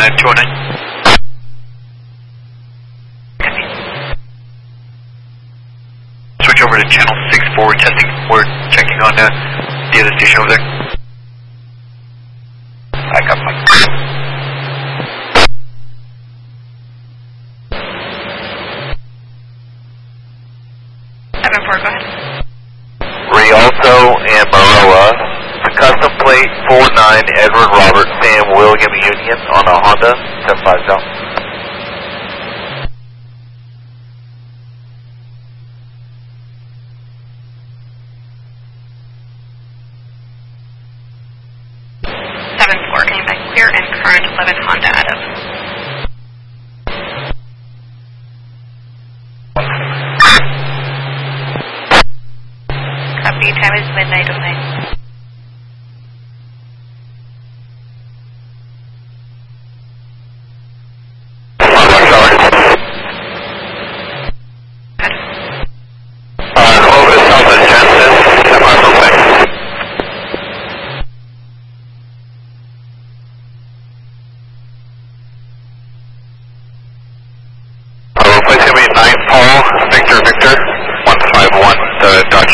209. Switch over to channel 64, testing for checking on the other station over there. I got my. 7-4, go ahead. Rialto and Maroa, custom plate 49 Edward Robert Sam William Union on a Honda 750. Coming back clear and current 11 Honda out of. Copy, time is midnight 09. Over to Southwest Genesis, semi-perfect. Place going to be 9 Paul, Victor, 151, Dutch.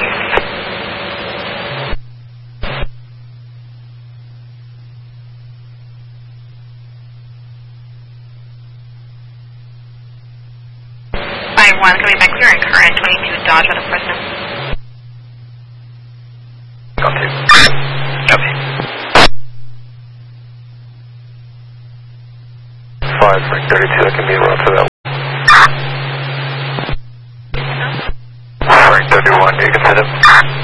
Coming back clear and current 22 Dodge out of Fresno. Copy. Copy. 5 Frank 32, I can be around for that. Frank 31, you can hit him.